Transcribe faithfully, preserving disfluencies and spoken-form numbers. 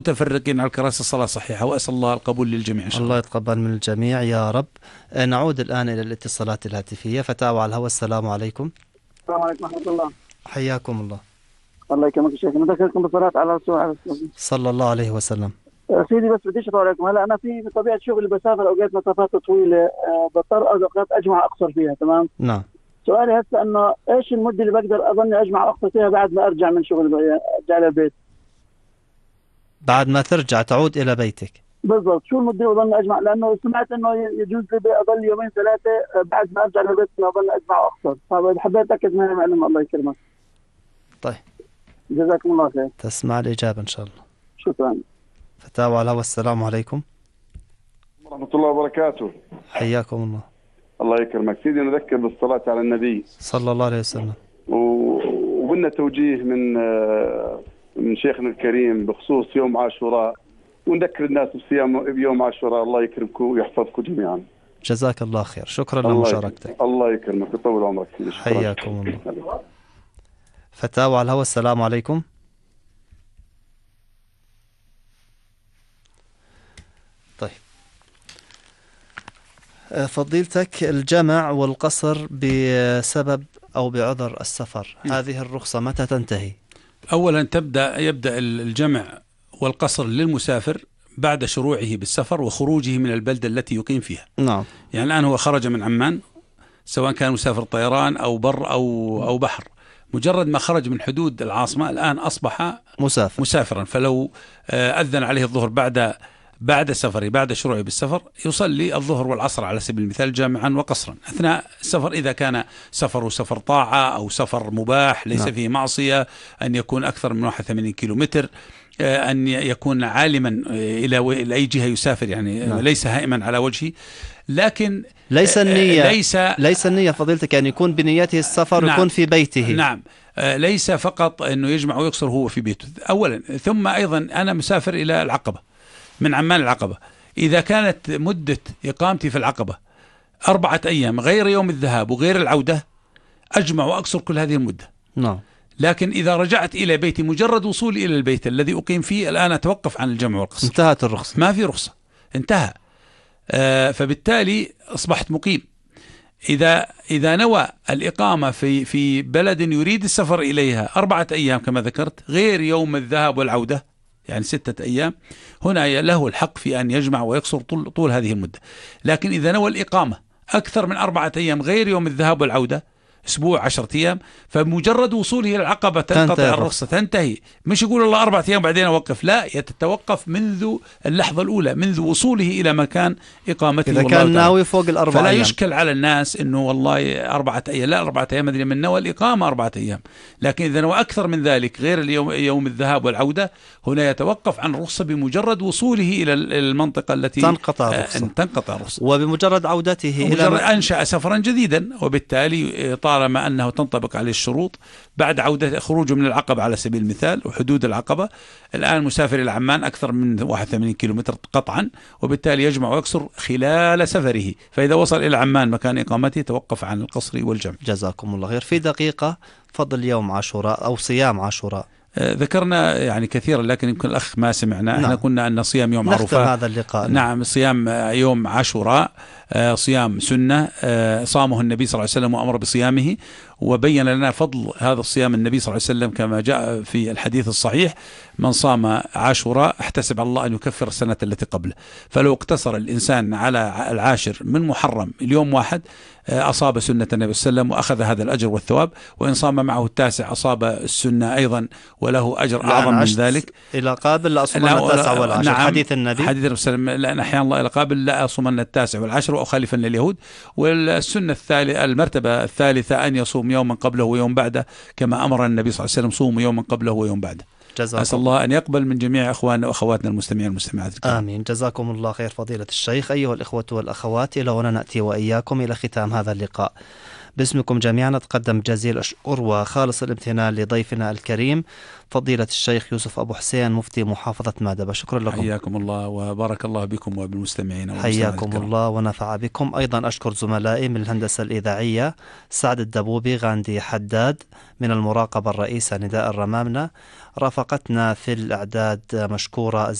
متفرقين على الكراسي الصلاة صحيحة، وأسأل الله القبول للجميع إن شاء الله. الله يتقبل من الجميع يا رب. نعود الآن إلى الاتصالات الهاتفية. فتاوى على الهواء. السلام عليكم. السلام عليكم ورحمة الله. حياكم الله. الله يكرمك يا شيخ، نذكركم بالصلاة على الرسول عليه الصلاة والسلام صلى الله عليه وسلم. سيدي بس بديش أطول عليكم. هلا أنا في بطبيعة شغلي بسافر أوقات مسافات طويلة، أه بضطر أوقات أجمع أقصر فيها. تمام. نعم. سؤالي هسه إنه إيش المدة اللي بقدر أظني أجمع أقصر فيها بعد ما أرجع من شغلي أرجع إلى البيت؟ بعد ما ترجع تعود إلى بيتك بالضبط، شو المدة اللي أظن أجمع؟ لأنه سمعت إنه يجوز لي أضل يومين ثلاثة بعد ما أرجع للبيت إنه أظن أجمع أقصر، فحبيت أتأكد من المعلومة. الله يكرمك. طيب جزاكم الله خير. تسمع الإجابة إن شاء الله. شكرا. فتاوى على الهواء. السلام عليكم ورحمة الله وبركاته. حياكم الله. الله يكرمك سيدي. نذكر بالصلاة على النبي صلى الله عليه وسلم، وبدنا توجيه من من شيخنا الكريم بخصوص يوم عاشوراء، ونذكر الناس بصيام بيوم عاشوراء. الله يكرمكم ويحفظكم جميعا. جزاك الله خير. شكرا لمشاركتك. الله يكرمك ويطول عمرك. حياكم الله. فتاوى على الهواء. السلام عليكم. طيب فضيلتك، الجمع والقصر بسبب أو بعذر السفر، هذه الرخصة متى تنتهي؟ أولا تبدأ يبدأ الجمع والقصر للمسافر بعد شروعه بالسفر وخروجه من البلدة التي يقيم فيها. نعم. يعني الآن هو خرج من عمان، سواء كان مسافر طيران أو بر أو أو بحر، مجرد ما خرج من حدود العاصمة الآن أصبح مسافر مسافرا. فلو أذن عليه الظهر بعد بعد سفره بعد شروعه بالسفر، يصلي الظهر والعصر على سبيل المثال جامعا وقصرا أثناء السفر، إذا كان سفره سفر طاعة أو سفر مباح ليس نعم. فيه معصية، أن يكون أكثر من واحد وثمانين كيلو متر، أن يكون عالما إلى أي جهة يسافر، يعني نعم. ليس هائما على وجهه. لكن ليس النية ليس ليس النية فضيلتك يعني يكون بنيته السفر نعم. يكون في بيته. نعم. ليس فقط أنه يجمع ويقصر هو في بيته أولا، ثم أيضا أنا مسافر إلى العقبة من عمان العقبة، إذا كانت مدة إقامتي في العقبة أربعة أيام غير يوم الذهاب وغير العودة، أجمع وأقصر كل هذه المدة. نعم. لكن إذا رجعت إلى بيتي مجرد وصولي إلى البيت الذي أقيم فيه، الآن أتوقف عن الجمع والقصر. انتهت الرخصة، ما في رخصة، انتهى. آه فبالتالي أصبحت مقيم. إذا إذا نوى الإقامة في في بلد يريد السفر إليها أربعة أيام كما ذكرت غير يوم الذهاب والعودة، يعني ستة أيام، هنا له الحق في أن يجمع ويقصر طول, طول هذه المدة. لكن إذا نوى الإقامة أكثر من أربعة أيام غير يوم الذهاب والعودة، أسبوع عشرة أيام، فمجرد وصوله إلى العقبة تنقطع الرخصة، تنتهي. مش يقول الله أربعة أيام بعدين أوقف، لا، يتوقف منذ اللحظة الأولى، منذ وصوله إلى مكان إقامته. إذا كان ناوي فوق الأربعة فلا أيام. يشكل على الناس إنه والله أربعة أيام، لا، أربعة أيام مدري من نوى الإقامة أربعة أيام. لكن إذا نوى أكثر من ذلك غير اليوم يوم الذهاب والعودة، هنا يتوقف عن الرخصة بمجرد وصوله إلى المنطقة التي تنقطع الرخصة. تنقطع الرخصة. وبمجرد عودته إلى إلى أنشأ سفرا جديدا، وبالتالي طالما أنه تنطبق عليه الشروط بعد عودة خروجه من العقبة على سبيل المثال وحدود العقبة، الآن مسافر إلى عمان أكثر من واحد وثمانين كيلو متر قطعا، وبالتالي يجمع ويقصر خلال سفره. فإذا وصل إلى عمان مكان إقامته توقف عن القصر والجمع. جزاكم الله خير. في دقيقة، فضل يوم عاشوراء أو صيام عاشوراء. آه ذكرنا يعني كثيرا، لكن يمكن الأخ ما سمعنا. نعم. احنا قلنا أن صيام يوم عرفات هذا اللقاء. نعم. صيام يوم عاشوراء آه صيام سنة آه صامه النبي صلى الله عليه وسلم وأمر بصيامه، وبين لنا فضل هذا الصيام النبي صلى الله عليه وسلم كما جاء في الحديث الصحيح: من صام عاشوراء احتسب على الله أن يكفر السنة التي قبله. فلو اقتصر الإنسان على العاشر من محرم اليوم واحد أصاب سنة النبي صلى الله عليه وسلم وأخذ هذا الأجر والثواب، وإن صام معه التاسع أصاب السنة أيضا وله أجر أعظم من ذلك. إلى قابل لا أصومن التاسع والعاشر. نعم. حديث النبي حديث النبي صلى الله عليه وسلم: لأن أحيانا الله إلى قابل لا أصومن التاسع والعاشر وأخالفا لليهود. والسنة الثالثة المرتبة الثالثة أن يصوم يوما قبله ويوم بعده، كما أمر النبي صلى الله عليه وسلم: صوموا يوما قبله ويوم بعده. أسأل الله أن يقبل من جميع أخواننا وأخواتنا المستمعين والمستمعات الكرام. آمين. جزاكم الله خير فضيلة الشيخ. أيها الإخوة والأخوات، إلى هنا نأتي وإياكم إلى ختام هذا اللقاء. باسمكم جميعا أتقدم جزيل الشكر وخالص الامتنان لضيفنا الكريم فضيلة الشيخ يوسف أبو حسين مفتي محافظة مادبة. شكرا لكم. حياكم الله وبارك الله بكم وبالمستمعين. حياكم الله ونفع بكم. أيضا أشكر زملائي من الهندسة الإذاعية سعد الدبوبي، غاندي حداد، من المراقبة الرئيسة نداء الرمامنة، رافقتنا في الإعداد مشكورة